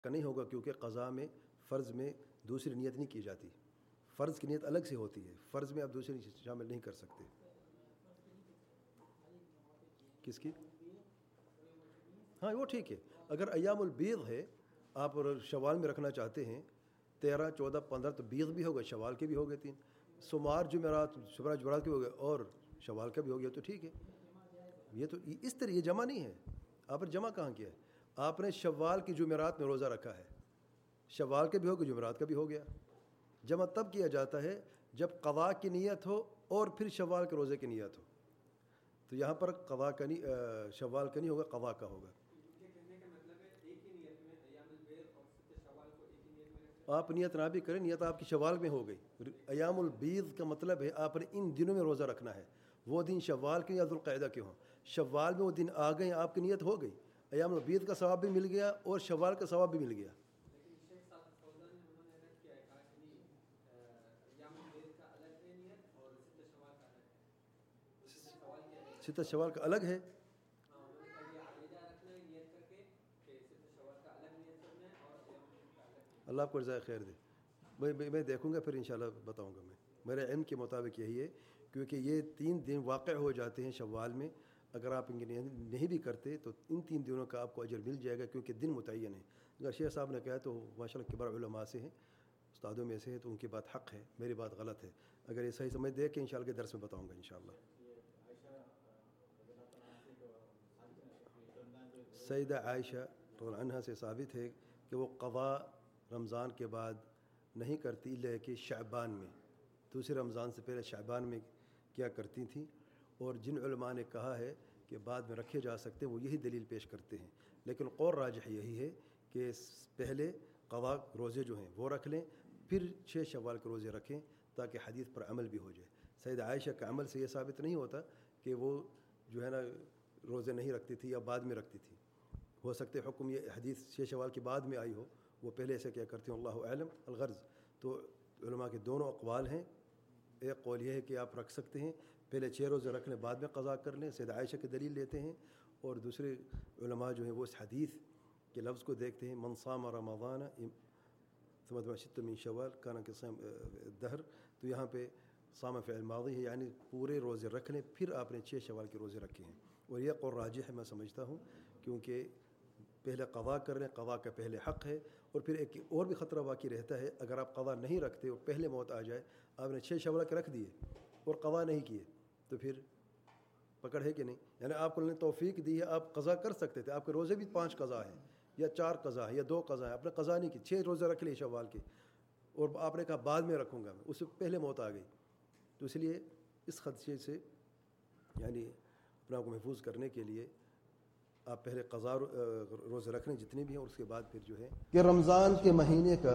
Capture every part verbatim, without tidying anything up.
کا نہیں ہوگا، کیونکہ قضا میں فرض میں دوسری نیت نہیں کی جاتی، فرض کی نیت الگ سے ہوتی ہے، فرض میں آپ دوسری شامل نہیں کر سکتے۔ کس کی؟ ہاں وہ ٹھیک ہے، اگر ایام البیض ہے، آپ شوال میں رکھنا چاہتے ہیں تیرہ چودہ پندرہ، تو بیض بھی ہوگا، شوال کے بھی ہو گئے تین، سمار جمعرات شبرا جمعرات کے ہو گئے اور شوال کا بھی ہو گیا، تو ٹھیک ہے۔ یہ تو اس طرح یہ جمع نہیں ہے، آپ نے جمع کہاں کیا ہے؟ آپ نے شوال کی جمعرات میں روزہ رکھا ہے، شوال کے بھی ہو گیا، جمعرات کا بھی ہو گیا۔ جمع تب کیا جاتا ہے جب قضا کی نیت ہو اور پھر شوال کے روزے کی نیت ہو، تو یہاں پر قضا کا نہیں، شوال کا نہیں ہوگا، قضا کا ہوگا۔ آپ نیت نہ بھی کریں، نیت آپ کی شوال میں ہو گئی۔ ایام البیض کا مطلب ہے آپ نے ان دنوں میں روزہ رکھنا ہے، وہ دن شوال کے یا ذوالقعدہ کے ہوں، شوال میں وہ دن آ گئے، آپ کی نیت ہو گئی، ایام البیض کا ثواب بھی مل گیا اور شوال کا ثواب بھی مل گیا۔ ستہ شوال کا الگ ہے، اللہ آپ کو جزائے خیر دے۔ میں میں دیکھوں گا پھر انشاءاللہ بتاؤں گا، میں میرے علم کے مطابق یہی ہے، کیونکہ یہ تین دن واقع ہو جاتے ہیں شوال میں، اگر آپ ان کی نہیں بھی کرتے تو ان تین دنوں کا آپ کو اجر مل جائے گا، کیونکہ دن متعین ہے۔ اگر شیخ صاحب نے کہا تو ماشاء اللہ کبار علماء سے ہیں، استادوں میں سے ہیں، تو ان کی بات حق ہے، میری بات غلط ہے۔ اگر یہ صحیح سمجھ دے کہ انشاءاللہ کے درس میں بتاؤں گا انشاءاللہ۔ سیدہ عائشہ رضی اللہ عنہا سے ثابت ہے کہ وہ قضا رمضان کے بعد نہیں کرتی، لیکن شعبان میں، دوسرے رمضان سے پہلے شعبان میں کیا کرتی تھیں، اور جن علماء نے کہا ہے کہ بعد میں رکھے جا سکتے ہیں وہ یہی دلیل پیش کرتے ہیں، لیکن قول راجح یہی ہے کہ پہلے قضا روزے جو ہیں وہ رکھ لیں، پھر چھ شوال کے روزے رکھیں تاکہ حدیث پر عمل بھی ہو جائے۔ سیدہ عائشہ کا عمل سے یہ ثابت نہیں ہوتا کہ وہ جو ہے نا روزے نہیں رکھتی تھی یا بعد میں رکھتی تھی، ہو سکتے حکم یہ حدیث چھ شوال کے بعد میں آئی ہو، وہ پہلے سے کیا کرتی ہوں، اللہ اعلم۔ الغرض تو علماء کے دونوں اقوال ہیں، ایک قول یہ ہے کہ آپ رکھ سکتے ہیں، پہلے چھ روزے رکھ لیں بعد میں قضا کر لیں، سیدہ عائشہ کی دلیل لیتے ہیں، اور دوسرے علماء جو ہیں وہ اس حدیث کے لفظ کو دیکھتے ہیں، من صام رمضان ثم اتبعه ستة من شوال کان کصيام الدهر، تو یہاں پہ صام فعل ماضی ہے، یعنی پورے روزے رکھ لیں، پھر آپ نے چھ شوال کے روزے رکھے ہیں، اور یہ قول راجح ہے میں سمجھتا ہوں، کیونکہ پہلے قضا کر لیں، قضا کا پہلے حق ہے، اور پھر ایک اور بھی خطرہ واقع رہتا ہے، اگر آپ قضا نہیں رکھتے اور پہلے موت آ جائے، آپ نے چھ شوال کے رکھ دیے اور قضا نہیں کیے، تو پھر پکڑ ہے کہ نہیں؟ یعنی آپ کو توفیق دی ہے، آپ قضا کر سکتے تھے، آپ کے روزے بھی پانچ قضا ہیں یا چار قضا ہے یا دو قضا ہے، آپ نے قضا نہیں کی، چھ روزے رکھ لیے شوال کے، اور آپ نے کہا بعد میں رکھوں گا، اس سے پہلے موت آ گئی، تو اس لیے اس خدشے سے یعنی اپنے آپ کو محفوظ کرنے کے لیے آپ پہلے قضا روزے رکھنے جتنے بھی ہیں، اور اس کے بعد پھر جو ہے کہ رمضان کے مہینے کا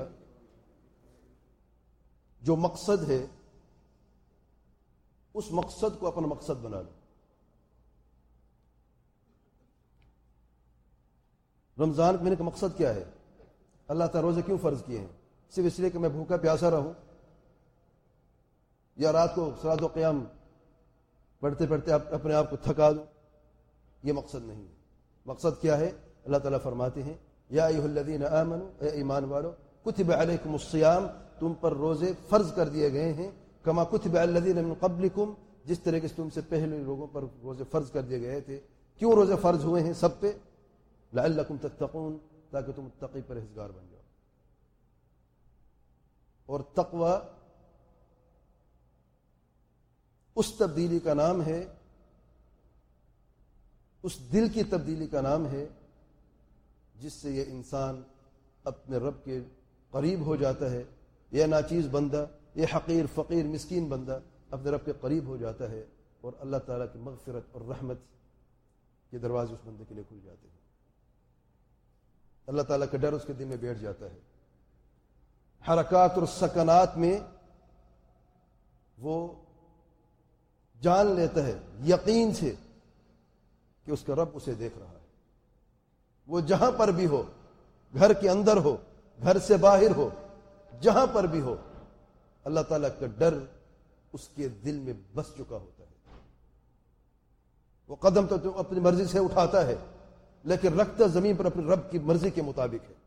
جو مقصد ہے اس مقصد کو اپنا مقصد بنا لو۔ رمضان کے مہینے کا مقصد کیا ہے؟ اللہ تعالیٰ روزے کیوں فرض کیے ہیں؟ صرف اس لیے کہ میں بھوکا پیاسا رہوں یا رات کو صلاۃ و قیام پڑھتے پڑھتے اپنے آپ کو تھکا دوں؟ یہ مقصد نہیں ہے۔ مقصد کیا ہے؟ اللہ تعالیٰ فرماتے ہیں یا ایھا الذین آمنوا، اے ایمان والو، کتب علیکم الصیام، تم پر روزے فرض کر دیے گئے ہیں، کما کتب علی الذین من قبلکم، جس طرح سے تم سے پہلے لوگوں پر روزے فرض کر دیے گئے تھے۔ کیوں روزے فرض ہوئے ہیں سب پہ؟ لعلکم تتقون، تاکہ تم متقی پرہیزگار بن جاؤ۔ اور تقوی اس تبدیلی کا نام ہے، اس دل کی تبدیلی کا نام ہے جس سے یہ انسان اپنے رب کے قریب ہو جاتا ہے، یہ ناچیز بندہ، یہ حقیر فقیر مسکین بندہ اپنے رب کے قریب ہو جاتا ہے، اور اللہ تعالیٰ کی مغفرت اور رحمت کے دروازے اس بندے کے لیے کھل جاتے ہیں، اللہ تعالیٰ کا ڈر اس کے دل میں بیٹھ جاتا ہے، حرکات اور سکنات میں وہ جان لیتا ہے یقین سے کہ اس کا رب اسے دیکھ رہا ہے، وہ جہاں پر بھی ہو، گھر کے اندر ہو، گھر سے باہر ہو، جہاں پر بھی ہو، اللہ تعالیٰ کا ڈر اس کے دل میں بس چکا ہوتا ہے۔ وہ قدم تو اپنی مرضی سے اٹھاتا ہے، لیکن رکھتا زمین پر اپنے رب کی مرضی کے مطابق ہے۔